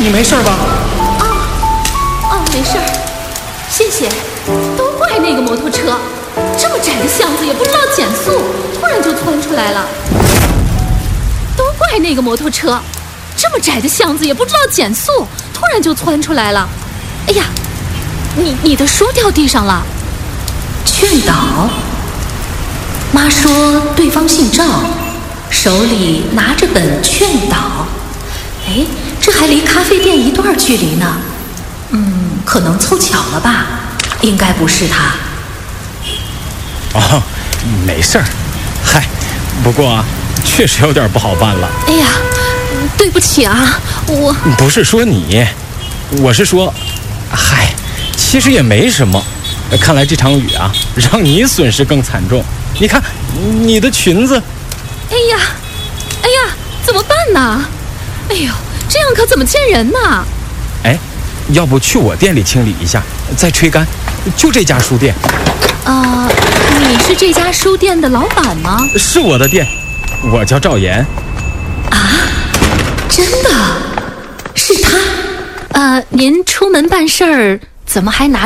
你没事吧？ 没事儿，谢谢。都怪那个摩托车，这么窄的巷子也不知道减速，突然就窜出来了。都怪那个摩托车，这么窄的巷子也不知道减速，突然就窜出来了。哎呀，你的书掉地上了。 劝导。妈说对方姓赵，手里拿着本劝导。哎，这还离咖啡店一段距离呢。可能凑巧了吧，应该不是他。 哦，没事儿。嗨，不过确实有点不好办了。 哎呀，对不起啊，我不是说你，我是说，嗨，其实也没什么。看来这场雨啊，让你损失更惨重。你看，你的裙子。 哎呀，怎么办呢？哎呦，这样可怎么见人呢？ 哎，要不去我店里清理一下，再吹干。就这家书店。 你是这家书店的老板吗？ 是我的店，我叫赵岩。 啊，真的是他？ 您出门办事儿怎么还拿